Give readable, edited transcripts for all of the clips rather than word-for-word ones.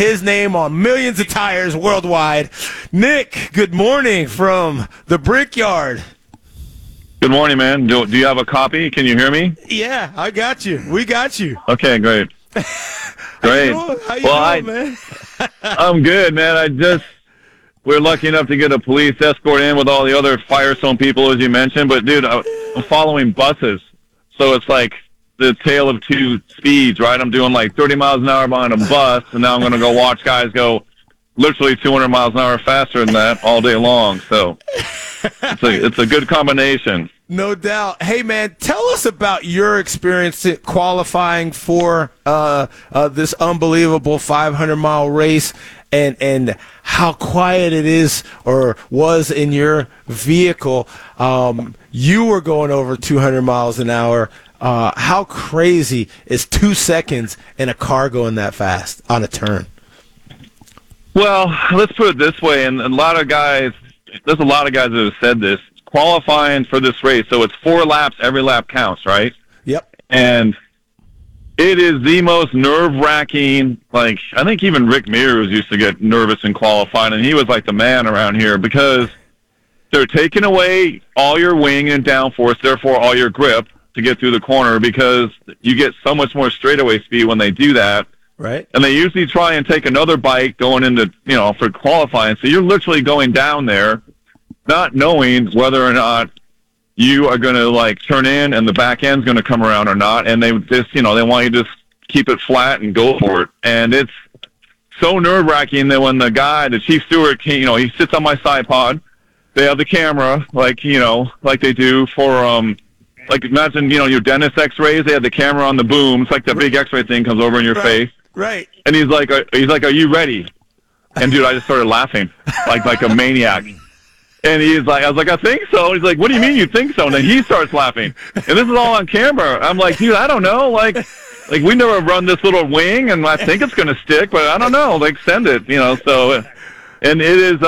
his name on millions of tires worldwide. Nick, good morning from the Brickyard. Good morning, man. Do you have a copy? Can you hear me? Yeah, I got you. We got you. Okay, great. Great. How you doing, man? I'm good, man. We're lucky enough to get a police escort in with all the other Firestone people, as you mentioned. But, dude, I'm following buses. So it's like the tale of two speeds, right? I'm doing like 30 miles an hour behind a bus, and now I'm going to go watch guys go literally 200 miles an hour faster than that all day long. So it's a good combination. No doubt. Hey, man, tell us about your experience qualifying for this unbelievable 500-mile race and how quiet it is or was in your vehicle. You were going over 200 miles an hour. How crazy is 2 seconds in a car going that fast on a turn? Well, let's put it this way, and there's a lot of guys that have said this. Qualifying for this race, so it's 4 laps, every lap counts, right? Yep. And it is the most nerve-wracking, like, I think even Rick Mears used to get nervous in qualifying, and he was like the man around here, because they're taking away all your wing and downforce, therefore all your grip to get through the corner, because you get so much more straightaway speed when they do that. Right. And they usually try and take another bike going into, for qualifying. So you're literally going down there not knowing whether or not you are going to, like, turn in and the back end's going to come around or not. And they just, they want you to just keep it flat and go for it. And it's so nerve-wracking that when the chief steward, he sits on my side pod. They have the camera, like they do for, like, imagine, your dentist x-rays. They have the camera on the boom. It's like the big x-ray thing comes over in your face. Right. And he's like, are you ready? And, dude, I just started laughing like a maniac. And he's like, I was like, I think so. He's like, what do you mean you think so? And then he starts laughing. And this is all on camera. I'm like, dude, I don't know. Like we never run this little wing, and I think it's going to stick, but I don't know. Like, send it, so. And it is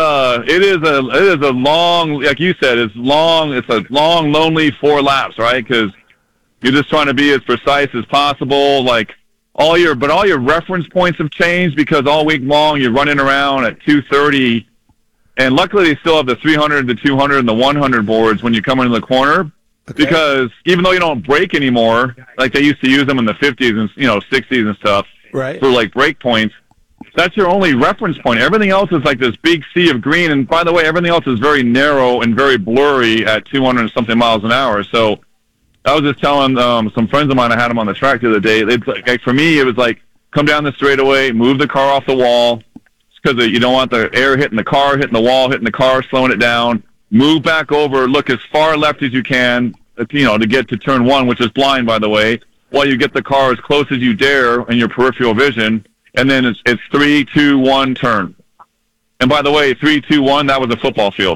a long, like you said, it's a long, lonely 4 laps, right? Because you're just trying to be as precise as possible. Like, all your reference points have changed, because all week long you're running around at 230. And luckily, they still have the 300, the 200, and the 100 boards when you come into the corner. Okay. Because even though you don't brake anymore, like they used to use them in the 50s and 60s and stuff, right, for like brake points, that's your only reference point. Everything else is like this big sea of green. And by the way, everything else is very narrow and very blurry at 200 and something miles an hour. So I was just telling some friends of mine, I had them on the track the other day. Like, for me, it was like, come down the straightaway, move the car off the wall, because you don't want the air hitting the car, hitting the wall, hitting the car, slowing it down. Move back over, look as far left as you can, to get to turn 1, which is blind, by the way, while you get the car as close as you dare in your peripheral vision. And then it's 3, 2, 1, turn. And by the way, 3, 2, 1, that was a football field.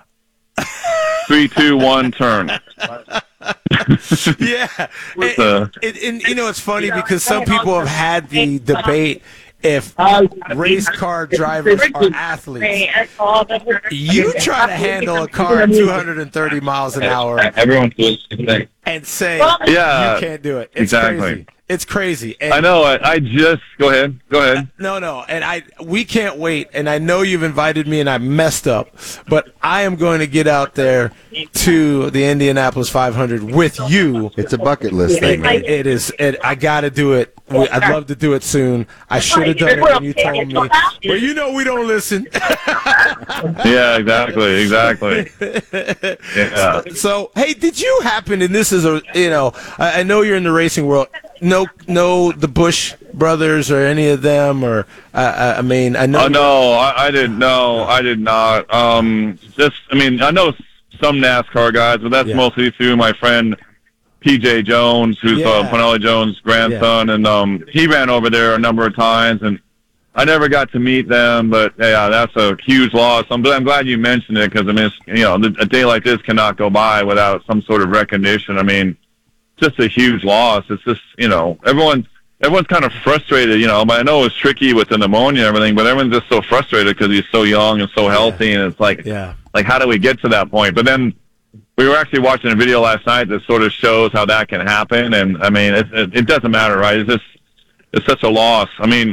3, 2, 1, turn. Yeah. And it's funny because some people have had the debate if race car drivers are athletes. You try to handle a car at 230 miles an hour and say you can't do it. It's crazy. It's crazy. And I know. I just go ahead. No. And we can't wait. And I know you've invited me, and I messed up, but I am going to get out there to the Indianapolis 500 with you. It's a bucket list thing, man. It is. I got to do it. I'd love to do it soon. I should have done it when you told me, but we don't listen. Yeah, exactly. Yeah. So, hey, did you happen? And this is I know you're in the racing world. No, the Busch brothers or any of them, or I know. Oh no, I didn't. No, I did not. I know some NASCAR guys, but that's mostly through my friend P.J. Jones, who's Pinelli Jones' grandson, and he ran over there a number of times, and I never got to meet them. But yeah, that's a huge loss. I'm glad you mentioned it, because a day like this cannot go by without some sort of recognition. I mean, just a huge loss. It's just, everyone's kind of frustrated, but I know it's tricky with the pneumonia and everything, but everyone's just so frustrated because he's so young and so healthy, and it's like, how do we get to that point? But then we were actually watching a video last night that sort of shows how that can happen, and I mean, it doesn't matter, right? It's such a loss. I mean,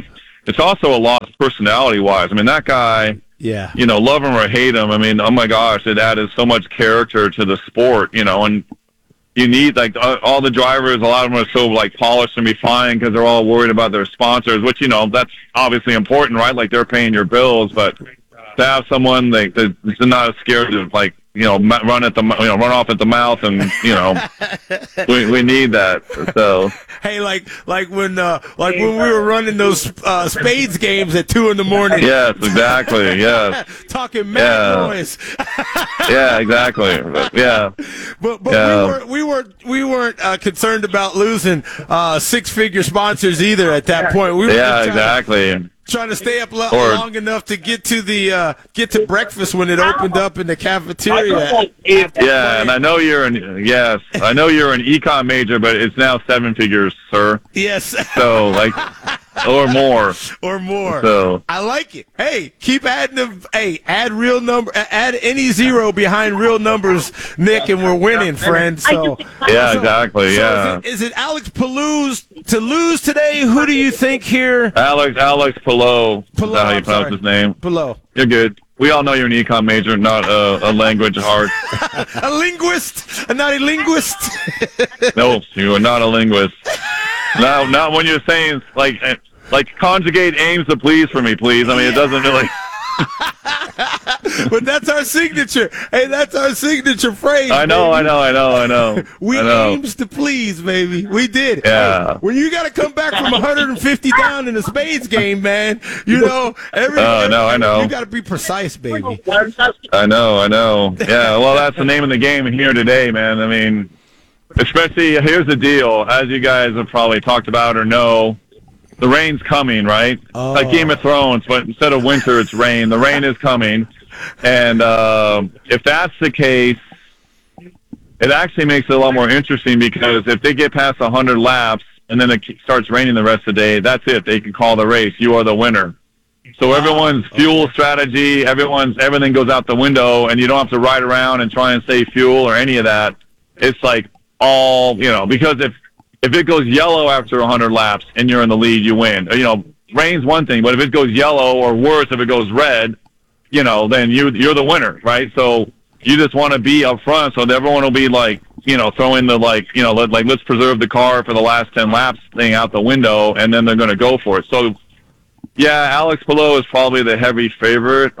it's also a loss personality-wise. I mean, that guy, Yeah. you know, love him or hate him, I mean, oh my gosh, it added so much character to the sport, you know, and you need, like, all the drivers, a lot of them are so, like, polished and refined because they're all worried about their sponsors, which, you know, that's obviously important, right? Like, they're paying your bills, but to have someone, like, that's not scared to, like, you know, run off at the mouth, and you know, we need that. So hey, like when we were running those spades games at 2 a.m. Yes, exactly. Yes. Talking mad noise. Yeah, exactly. Yeah. But we weren't concerned about losing 6-figure sponsors either at that point. We were exactly. Trying to stay up long enough to get to breakfast when it opened up in the cafeteria. Yeah, and I know you're an econ major, but it's now 7 figures, sir. Yes. So like, or more. Or more. So I like it. Hey, keep adding them. Hey, add real number. Add any zero behind real numbers, Nick, and we're winning, friend. So exactly. Yeah. Is it Alex Palou to lose today? Who do you think here? Alex Palou. Is that how you pronounce his name? Palou. You're good. We all know you're an econ major, not a language hard. A linguist? Not a linguist? No, you are not a linguist. No, not when you're saying, like conjugate aims to please for me, please. I mean, it doesn't really... But that's our signature. Hey, that's our signature phrase. I know. We aims to please, baby. We did. Yeah. Hey, when you got to come back from 150 down in a spades game, man, you know, I know. You got to be precise, baby. I know. Yeah, well, that's the name of the game here today, man. I mean, especially, here's the deal. As you guys have probably talked about or know, the rain's coming, right? Oh. Like Game of Thrones, but instead of winter, it's rain. The rain is coming. And if that's the case, it actually makes it a lot more interesting, because if they get past 100 laps and then it starts raining the rest of the day, that's it. They can call the race. You are the winner. So everyone's fuel strategy, everything goes out the window, and you don't have to ride around and try and save fuel or any of that. It's like all, you know, because if it goes yellow after 100 laps and you're in the lead, you win. You know, rain's one thing, but if it goes yellow, or worse, if it goes red, you know, then you're the winner, right? So you just want to be up front, so that everyone will be like, you know, throwing the, like, you know, let's preserve the car for the last 10 laps thing out the window, and then they're going to go for it. So, yeah, Alex Palou is probably the heavy favorite.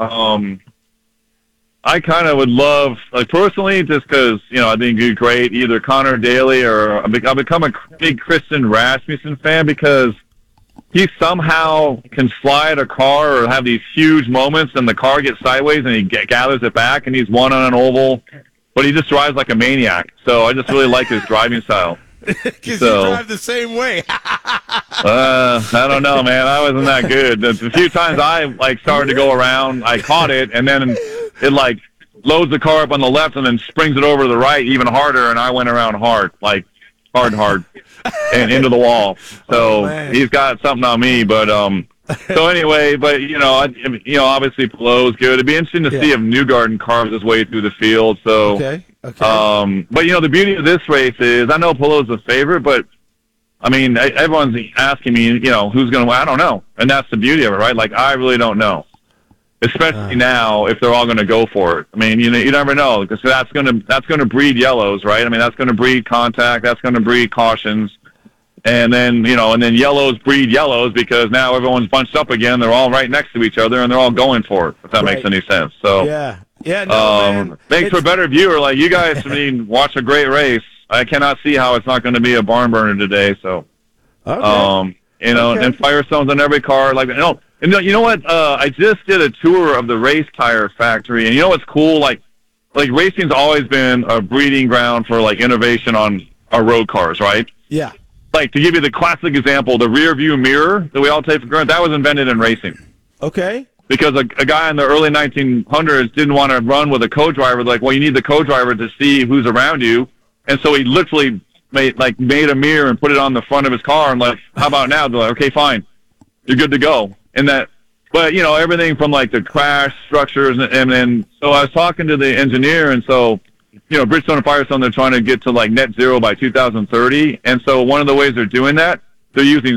I kind of would love, like, personally, just because, you know, I think he's great, either Connor Daly or I've become a big Christian Rasmussen fan, because he somehow can slide a car or have these huge moments and the car gets sideways and he gathers it back, and he's won on an oval, but he just drives like a maniac. So I just really like his driving style. Because you drive the same way. I don't know, man. I wasn't that good. The few times I, like, started to go around, I caught it, and then it, like, loads the car up on the left and then springs it over to the right even harder, and I went around hard, like, hard, and into the wall. So he's got something on me, but so anyway, but you know, obviously Palou's good. It'd be interesting to see if Newgarden carves his way through the field. So okay. But you know, the beauty of this race is, I know Palou's the favorite, but I mean, everyone's asking me, you know, who's going to win. I don't know, and that's the beauty of it, right? Like, I really don't know. Especially now, if they're all going to go for it. I mean, you never know, because that's going to breed yellows, right? I mean, that's going to breed contact. That's going to breed cautions, and then yellows breed yellows, because now everyone's bunched up again. They're all right next to each other, and they're all going for it. If that makes any sense. So man. Makes for a better viewer. Like you guys, I mean, watch a great race. I cannot see how it's not going to be a barn burner today. So, and Firestone's on every car. Like, no. And you know what? I just did a tour of the race tire factory, and you know what's cool? Like racing's always been a breeding ground for, like, innovation on our road cars, right? Yeah. Like, to give you the classic example, the rear view mirror that we all take for granted, that was invented in racing. Okay. Because a guy in the early 1900s didn't want to run with a co-driver. Like, well, you need the co-driver to see who's around you, and so he literally made a mirror and put it on the front of his car, and like, how about now? They're like, okay, fine, you're good to go. And that, but you know, everything from like the crash structures, and then so I was talking to the engineer, and so, you know, Bridgestone and Firestone, they're trying to get to like net zero by 2030, and so one of the ways they're doing that they're using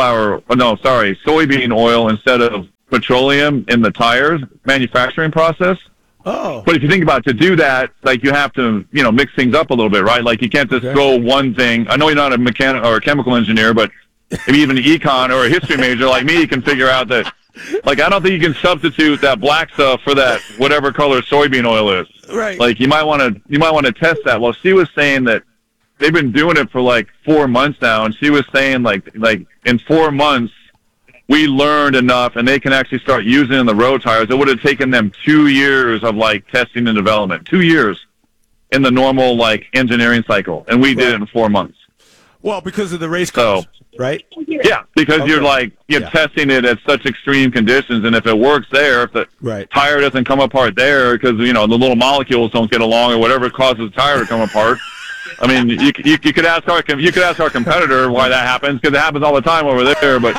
soybean oil instead of petroleum in the tires manufacturing process. Oh. But if you think about it, to do that, like you have to, mix things up a little bit, right? Like you can't just throw one thing. I know you're not a mechanic or a chemical engineer, but maybe even an econ or a history major like me, you can figure out that, like, I don't think you can substitute that black stuff for that whatever color soybean oil is. Right. Like you might want to test that. Well, she was saying that they've been doing it for like 4 months now, and she was saying like in 4 months we learned enough, and they can actually start using it in the road tires. It would have taken them 2 years of like testing and development, 2 years in the normal like engineering cycle, and we did it in 4 months. Well, because of the race cars, right? Yeah, because you're testing it at such extreme conditions, and if it works there, if the tire doesn't come apart there because the little molecules don't get along or whatever causes the tire to come apart. I mean, you could ask our competitor why that happens, because it happens all the time over there. But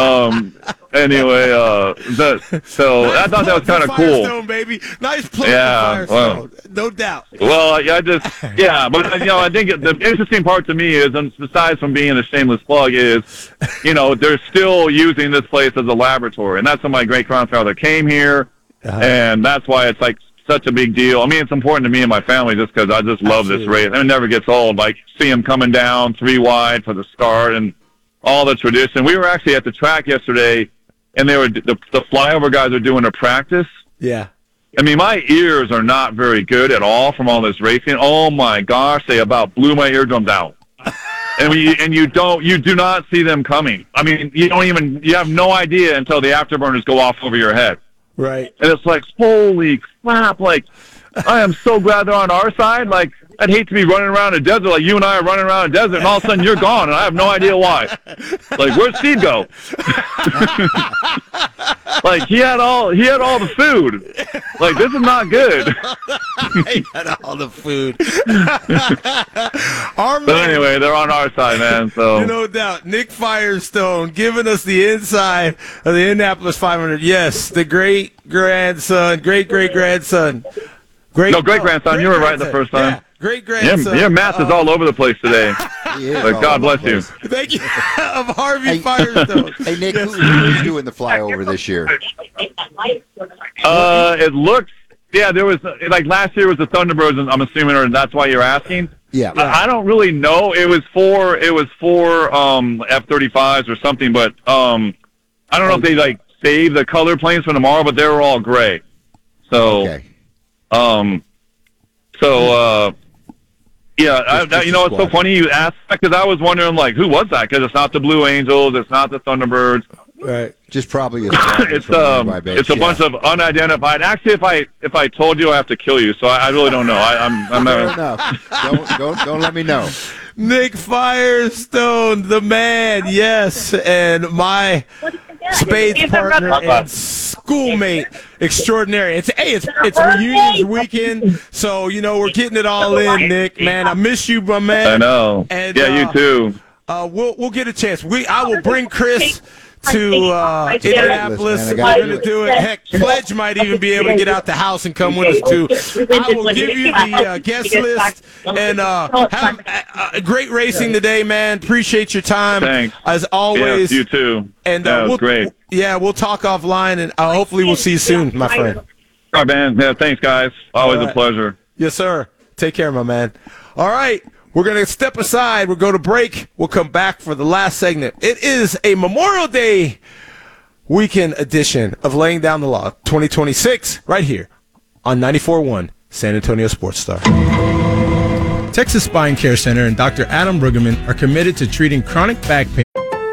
anyway, so I thought that was kind of cool. Firestone, baby, nice plug for Firestone, no doubt. Well, but I think the interesting part to me is, and besides from being a shameless plug, is they're still using this place as a laboratory, and that's when my great grandfather came here, and that's why it's like such a big deal. I mean, it's important to me and my family just because I just love this race. And it never gets old. Like, see them coming down 3 wide for the start and all the tradition. We were actually at the track yesterday, and they were the flyover guys are doing a practice. Yeah. I mean, my ears are not very good at all from all this racing. Oh, my gosh, they about blew my eardrums out. And you do not see them coming. I mean, you have no idea until the afterburners go off over your head. Right. And it's like, holy crap, like, I am so glad they're on our side. Like, I'd hate to be running around a desert like you and I are running around a desert, and all of a sudden you're gone, and I have no idea why. Like, where'd Steve go? Like, he had all the food. Like, this is not good. He had all the food. But anyway, they're on our side, man. So no doubt. Nick Firestone giving us the inside of the Indianapolis 500. Yes, the great-grandson. Great-grandson. You were right the first time. Yeah. Great-grandson. Your math is all over the place today. But God bless you. Thank you. Of Harvey Firestone. Hey, Nick, who's doing the flyover this year? It looks, there was, like last year was the Thunderbirds, and I'm assuming, or that's why you're asking. Yeah. I don't really know. It was for F-35s or something, but I don't know if they like saved the color planes for tomorrow, but they were all gray. So, okay. It's so funny you asked that, because I was wondering, like, who was that? Because it's not the Blue Angels, it's not the Thunderbirds. Right. Just probably it's a bunch of unidentified. Actually, if I told you, I have to kill you. So I really don't know. I'm Fair enough. Don't let me know. Nick Firestone, the man, yes, and my spades partner and schoolmate extraordinary. It's reunions weekend, so we're getting it all in, Nick. Man, I miss you, my man. I know. And, you too. We'll get a chance. I will bring Chris to Indianapolis. We're going to do it. Heck, Pledge might even be able to get out the house and come with us, too. I will give you the guest list, and have great racing today, man. Appreciate your time. Thanks. As always. Yes, you too. And that was great. Yeah, we'll talk offline, and hopefully we'll see you soon, my friend. All right, man. Yeah, thanks, guys. Always a pleasure. Yes, sir. Take care, my man. All right. We're going to step aside. We'll go to break. We'll come back for the last segment. It is a Memorial Day weekend edition of Laying Down the Law 2026 right here on 94.1 San Antonio Sports Star. Texas Spine Care Center and Dr. Adam Brueggemann are committed to treating chronic back pain.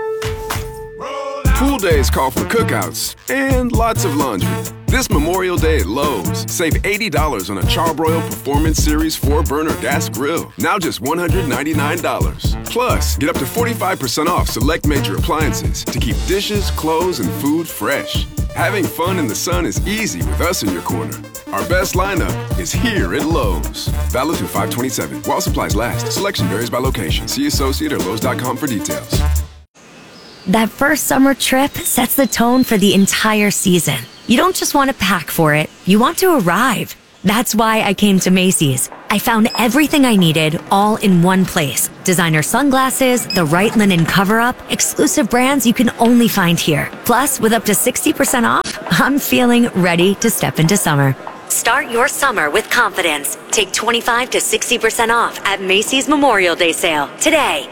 Pool days call for cookouts and lots of laundry. This Memorial Day at Lowe's, save $80 on a Charbroil Performance Series 4-burner gas grill, now just $199. Plus, get up to 45% off select major appliances to keep dishes, clothes, and food fresh. Having fun in the sun is easy with us in your corner. Our best lineup is here at Lowe's. Valid through 5/27. While supplies last. Selection varies by location. See associate or Lowe's.com for details. That first summer trip sets the tone for the entire season. You don't just want to pack for it, you want to arrive. That's why I came to Macy's. I found everything I needed all in one place. Designer sunglasses, the right linen cover-up, exclusive brands you can only find here. Plus, with up to 60% off, I'm feeling ready to step into summer. Start your summer with confidence. Take 25 to 60% off at Macy's Memorial Day sale today.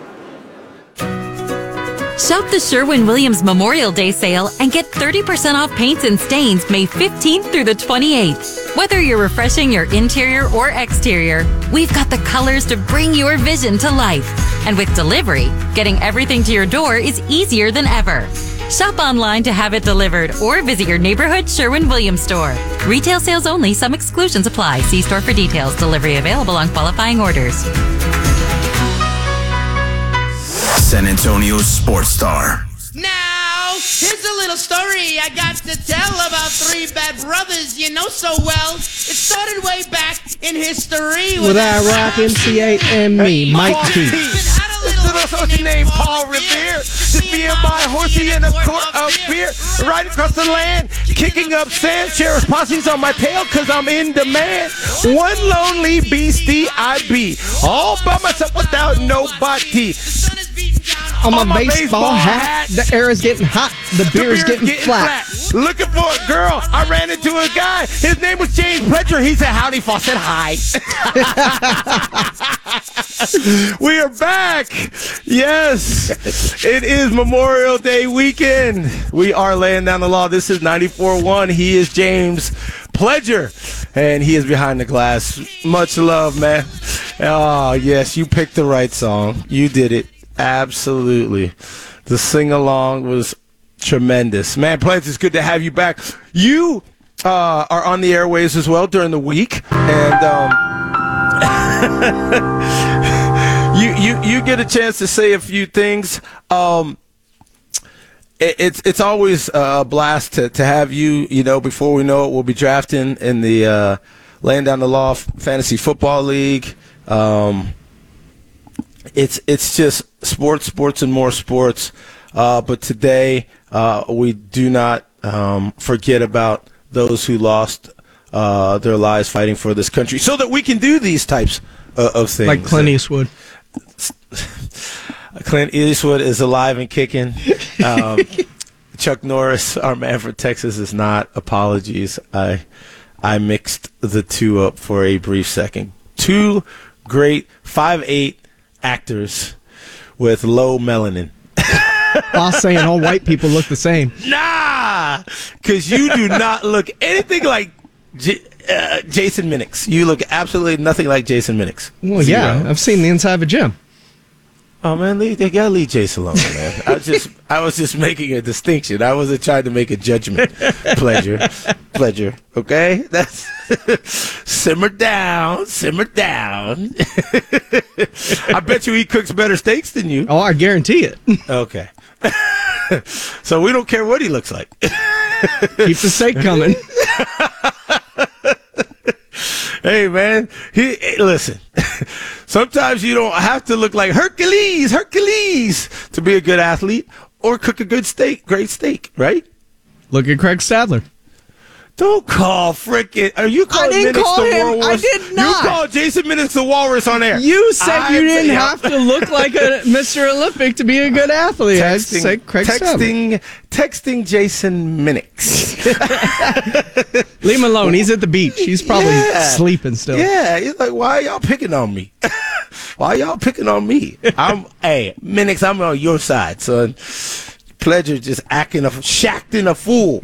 Shop the Sherwin-Williams Memorial Day sale and get 30% off paints and stains May 15th through the 28th. Whether you're refreshing your interior or exterior, we've got the colors to bring your vision to life. And with delivery, getting everything to your door is easier than ever. Shop online to have it delivered or visit your neighborhood Sherwin-Williams store. Retail sales only. Some exclusions apply. See store for details. Delivery available on qualifying orders. San Antonio's sports star. Now, here's a little story I got to tell about three bad brothers you know so well. It started way back in history with I Rock MC8 and me, Mike T. What's his name? Paul Revere. Just me and my horsey in a court of beer. Right across the land, kicking up sand. Sheriff's posse's on my tail cause I'm in demand. One lonely beastie I be. All by myself without nobody. On my baseball hat, the air is getting hot, the beer is getting flat. Looking for a girl, I ran into a guy. His name was James Pledger. He said, howdy, Fawcett, hi. We are back. Yes, it is Memorial Day weekend. We are laying down the law. This is 94.1. He is James Pledger, and he is behind the glass. Much love, man. Oh, yes, you picked the right song. You did it. Absolutely. The sing-along was tremendous. Man, Pledge, it's good to have you back. You are on the airways as well during the week, and you get a chance to say a few things. It's always a blast to have you. You know, before we know it, we'll be drafting in the Laying Down the Law Fantasy Football League. It's just sports, and more sports. But today, we do not forget about those who lost their lives fighting for this country so that we can do these types of things. Like Clint Eastwood. Clint Eastwood is alive and kicking. Chuck Norris, our man from Texas, is not. Apologies. I mixed the two up for a brief second. Two great 5'8" actors with low melanin. While saying all white people look the same. Nah, because you do not look anything like Jason Minix. You look absolutely nothing like Jason Minix. Well, yeah, I've seen the inside of a gym. Oh man, they gotta leave Jason alone, man. I was just making a distinction. I wasn't trying to make a judgment. Pleasure. Okay, that's simmer down. I bet you he cooks better steaks than you. Oh, I guarantee it. Okay, so we don't care what he looks like. Keep the steak coming. Hey man, listen. Sometimes you don't have to look like Hercules to be a good athlete or cook a great steak, right? Look at Craig Stadler. Don't call frickin'. Are you calling Minix the Walrus? I did not. You called Jason Minix the Walrus on air. You said you didn't have to look like a Mr. Olympic to be a good athlete. I said Craig Stadler. Texting Jason Minix. Leave him alone. He's at the beach. He's probably sleeping still. Yeah, he's like, why are y'all picking on me? Hey, Minix, I'm on your side, son. Pledger just acting a fool.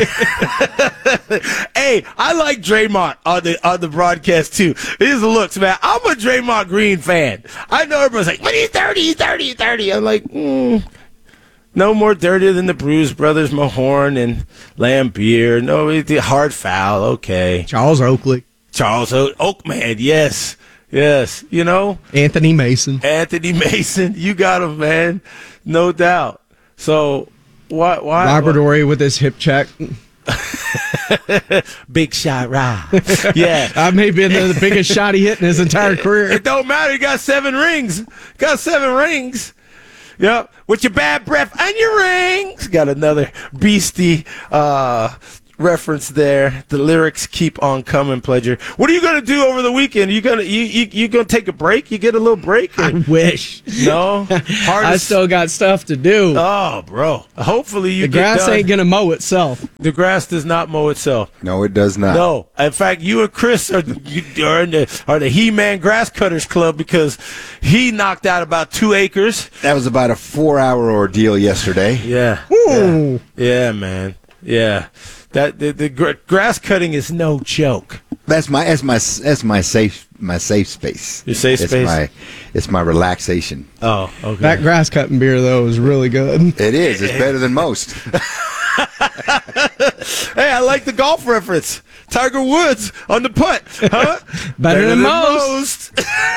Hey, I like Draymond on the broadcast too. His looks, man. I'm a Draymond Green fan. I know everybody's like, but he's 30. I'm like, no more dirtier than the Bruise Brothers, Mahorn and Lambeer. No, hard foul. Okay. Charles Oakley. Oakman, yes. You know? Anthony Mason. You got him, man. No doubt. So, why Robert Horry with his hip check. Big shot, Rob. Yeah. I may have been the biggest shot he hit in his entire career. It don't matter. He got 7 rings. Yep. With your bad breath and your rings. Got another beastie reference there. The lyrics keep on coming, Pledger. What are you going to do over the weekend? You gonna take a break? You get a little break? I wish. No? I still got stuff to do. Oh, bro. Hopefully you The grass ain't going to mow itself. The grass does not mow itself. No, it does not. No. In fact, you and Chris are in the He-Man Grass Cutters Club because he knocked out about 2 acres. That was about a 4-hour ordeal yesterday. Yeah. Yeah, man. Yeah. The grass cutting is no joke. That's my safe space. Your safe space? It's my relaxation. Oh, okay. That grass cutting beer though is really good. It is. It's better than most. Hey, I like the golf reference. Tiger Woods on the putt, huh? Better than most.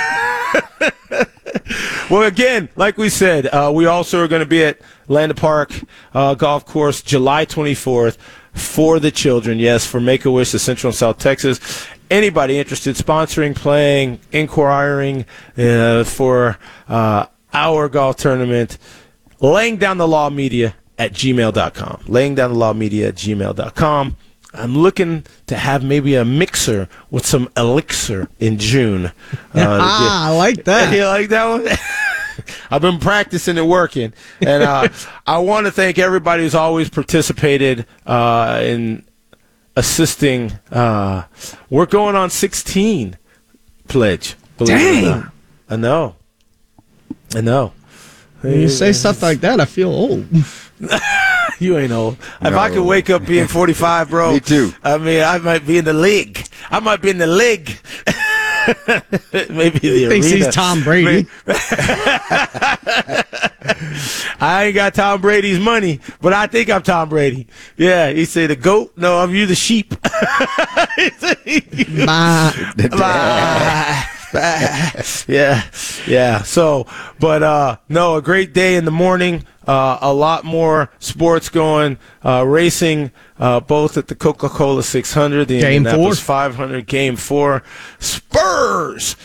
Well, again, like we said, we also are going to be at Landa Park Golf Course July 24th for the children. Yes, for Make-A-Wish of Central and South Texas. Anybody interested, sponsoring, playing, inquiring for our golf tournament, laying down the law media at gmail.com. Laying down the law media at gmail.com. I'm looking to have maybe a mixer with some elixir in June. I like that. You like that one? I've been practicing and working. And I want to thank everybody who's always participated in assisting. We're going on 16, Pledge. Dang. I know. When you say stuff like that, I feel old. You ain't old. No. If I could wake up being 45, bro. Me too. I mean, I might be in the league. Maybe the Thinks arena. he's Tom Brady. I ain't got Tom Brady's money, but I think I'm Tom Brady. Yeah, he say the goat. No, I'm you the sheep. Yeah. So, but no, a great day in the morning. A lot more sports going, racing, both at the Coca-Cola 600, the Game Indianapolis 4. 500, Game 4. Spurs,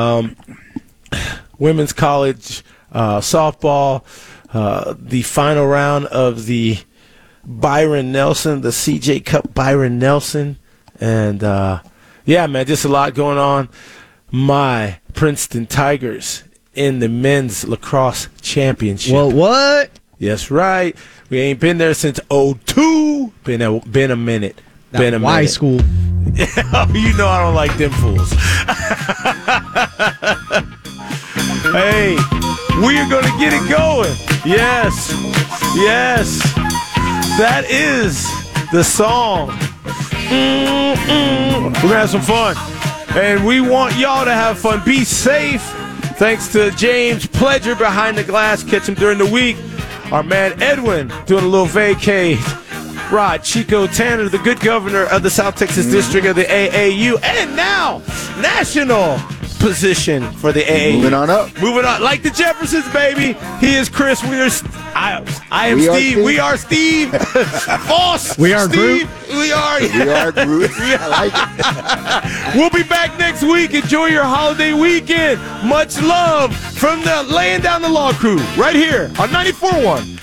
women's college softball, the final round of the Byron Nelson, the CJ Cup Byron Nelson, and yeah, man, just a lot going on. My Princeton Tigers in the men's lacrosse championship. Well, what? Yes, right. We ain't been there since 2002. Been a minute. Been a Y minute. school. You know I don't like them fools. Hey, we are going to get it going. Yes. That is the song. We're going to have some fun. And we want y'all to have fun. Be safe. Thanks to James Pledger behind the glass. Catch him during the week. Our man Edwin doing a little vacay. Rod Chico Tanner, the good governor of the South Texas District of the AAU. And now, national position for the AAU. Moving on up. Like the Jeffersons, baby. He is Chris. I am Steve. We are Steve. Boss. We are Steve. Groot. We are Groot. I like it. We'll be back next week. Enjoy your holiday weekend. Much love from the Laying Down the Law crew right here on 94.1.